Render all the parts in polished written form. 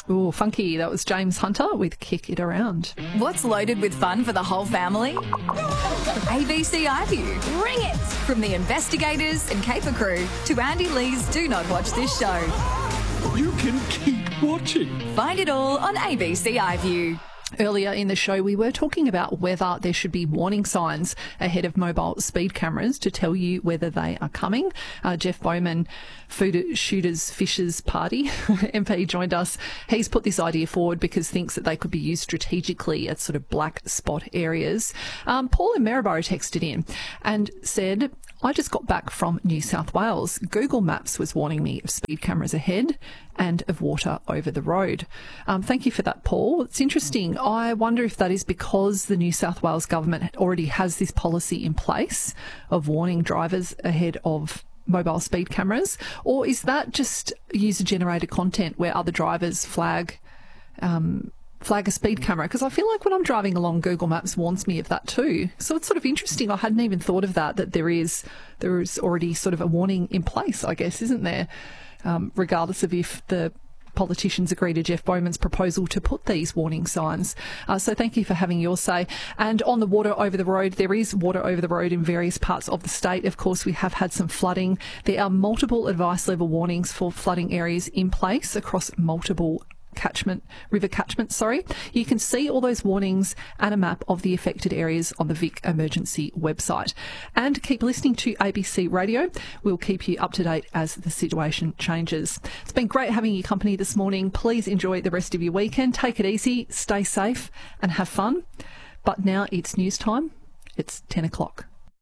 Ooh, funky. That was James Hunter with Kick It Around. What's loaded with fun for the whole family? ABC iView. Ring it! From the investigators and Caper crew to Andy Lee's Do Not Watch This Show. You can keep watching. Find it all on ABC iView. Earlier in the show, we were talking about whether there should be warning signs ahead of mobile speed cameras to tell you whether they are coming. Jeff Bowman, Food Shooters Fishers Party MP, joined us. He's put this idea forward because thinks that they could be used strategically at sort of black spot areas. Paul in Maryborough texted in and said, I just got back from New South Wales. Google Maps was warning me of speed cameras ahead and of water over the road. Thank you for that, Paul. It's interesting. I wonder if that is because the New South Wales government already has this policy in place of warning drivers ahead of mobile speed cameras, or is that just user-generated content where other drivers flag a speed camera? Because I feel like when I'm driving along, Google Maps warns me of that too. So it's sort of interesting. I hadn't even thought of that there is already sort of a warning in place, I guess, isn't there? Regardless of if the politicians agree to Jeff Bowman's proposal to put these warning signs. So thank you for having your say. And on the water over the road, there is water over the road in various parts of the state. Of course, we have had some flooding. There are multiple advice level warnings for flooding areas in place across multiple river catchments. You can see all those warnings and a map of the affected areas on the Vic Emergency website. And keep listening to ABC Radio. We'll keep you up to date as the situation changes. It's been great having your company this morning. Please enjoy the rest of your weekend. Take it easy, stay safe and have fun. But now it's news time. It's 10 o'clock.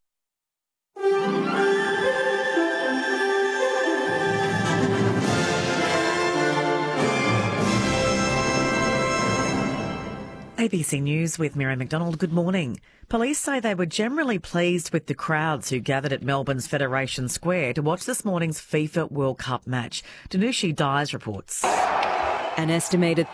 ABC News with Miriam McDonald. Good morning. Police say they were generally pleased with the crowds who gathered at Melbourne's Federation Square to watch this morning's FIFA World Cup match. Danushi Dyes reports. An estimated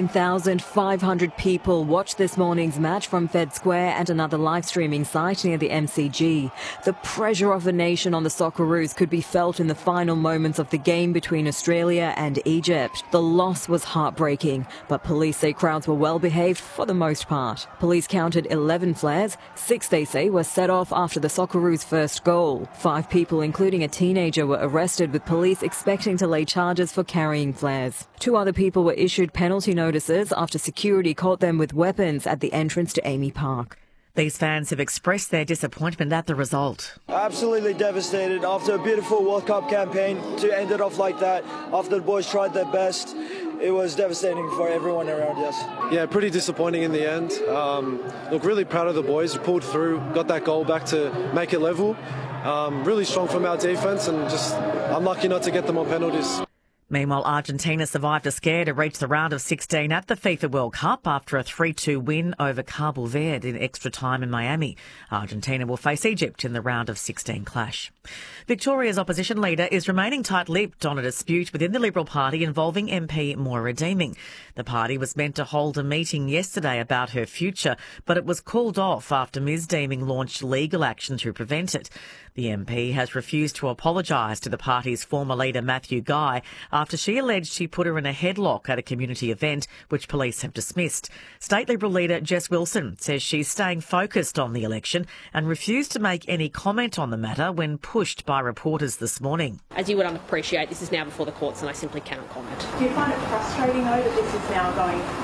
13,500 people watched this morning's match from Fed Square and another live streaming site near the MCG. The pressure of the nation on the Socceroos could be felt in the final moments of the game between Australia and Egypt. The loss was heartbreaking, but police say crowds were well behaved for the most part. Police counted 11 flares. 6, they say, were set off after the Socceroos' first goal. 5 people, including a teenager, were arrested, with police expecting to lay charges for carrying flares. 2 other people were issued penalty notices after security caught them with weapons at the entrance to Amy Park. These fans have expressed their disappointment at the result. Absolutely devastated after a beautiful World Cup campaign to end it off like that. After the boys tried their best, it was devastating for everyone around us. Yeah, pretty disappointing in the end. Look, really proud of the boys. Pulled through, got that goal back to make it level. Really strong from our defence and just unlucky not to get them on penalties. Meanwhile, Argentina survived a scare to reach the round of 16 at the FIFA World Cup after a 3-2 win over Cabo Verde in extra time in Miami. Argentina will face Egypt in the round of 16 clash. Victoria's opposition leader is remaining tight-lipped on a dispute within the Liberal Party involving MP Moira Deeming. The party was meant to hold a meeting yesterday about her future, but it was called off after Ms Deeming launched legal action to prevent it. The MP has refused to apologise to the party's former leader Matthew Guy after she alleged he put her in a headlock at a community event, which police have dismissed. State Liberal leader Jess Wilson says she's staying focused on the election and refused to make any comment on the matter when pushed by reporters this morning. As you would appreciate, this is now before the courts and I simply cannot comment. Do you find it frustrating, though, that this is now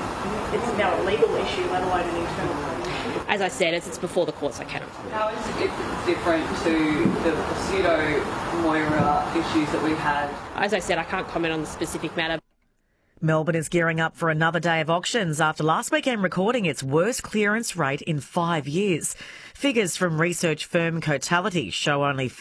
it's now a legal issue, let alone an internal issue? As I said, it's before the courts, I cannot comment. How is it different to the pseudo-Moira issues that we've had? As I said, I can't comment on the specific matter. Melbourne is gearing up for another day of auctions after last weekend recording its worst clearance rate in 5 years. Figures from research firm Cotality show only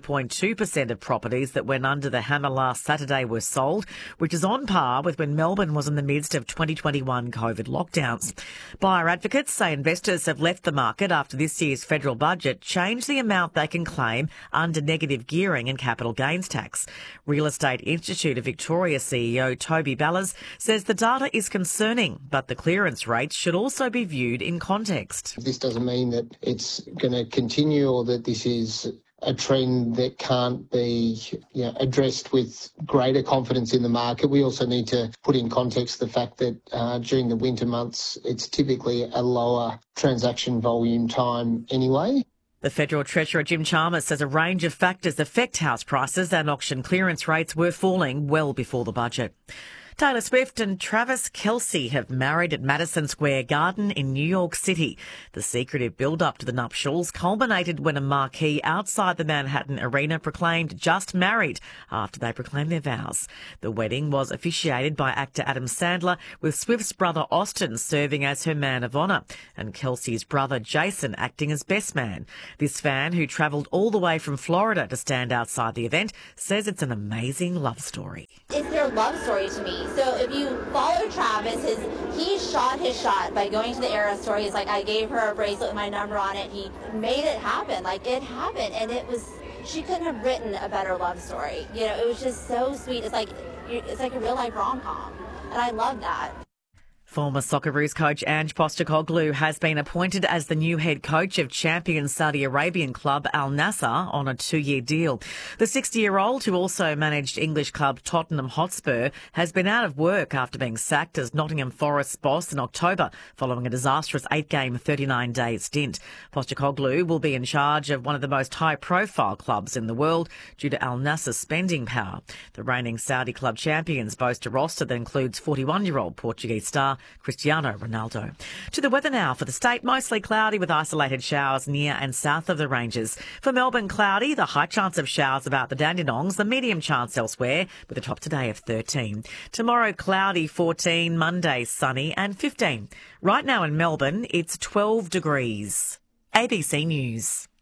50.2% of properties that went under the hammer last Saturday were sold, which is on par with when Melbourne was in the midst of 2021 COVID lockdowns. Buyer advocates say investors have left the market after this year's federal budget changed the amount they can claim under negative gearing and capital gains tax. Real Estate Institute of Victoria CEO Toby Ballas says the data is concerning, but the clearance rates should also be viewed in context. This doesn't mean that it's going to continue or that this is a trend that can't be addressed with greater confidence in the market. We also need to put in context the fact that during the winter months, it's typically a lower transaction volume time anyway. The Federal Treasurer Jim Chalmers says a range of factors affect house prices and auction clearance rates were falling well before the budget. Taylor Swift and Travis Kelce have married at Madison Square Garden in New York City. The secretive build-up to the nuptials culminated when a marquee outside the Manhattan Arena proclaimed just married after they proclaimed their vows. The wedding was officiated by actor Adam Sandler, with Swift's brother Austin serving as her man of honour and Kelce's brother Jason acting as best man. This fan, who travelled all the way from Florida to stand outside the event, says it's an amazing love story. It's their love story to me. So if you follow Travis, he shot his shot by going to the Eras Tour. He's like, I gave her a bracelet with my number on it. He made it happen. Like, it happened. And she couldn't have written a better love story. You know, it was just so sweet. It's like a real life rom-com. And I love that. Former Socceroos coach Ange Postecoglou has been appointed as the new head coach of champion Saudi Arabian club Al Nassr on a 2-year deal. The 60-year-old, who also managed English club Tottenham Hotspur, has been out of work after being sacked as Nottingham Forest's boss in October following a disastrous 8-game, 39-day stint. Postecoglou will be in charge of one of the most high-profile clubs in the world due to Al Nassr's spending power. The reigning Saudi club champions boast a roster that includes 41-year-old Portuguese star Cristiano Ronaldo. To the weather now for the state, mostly cloudy with isolated showers near and south of the ranges. For Melbourne, cloudy, the high chance of showers about the Dandenongs, the medium chance elsewhere with a top today of 13. Tomorrow, cloudy, 14, Monday, sunny and 15. Right now in Melbourne, it's 12 degrees. ABC News.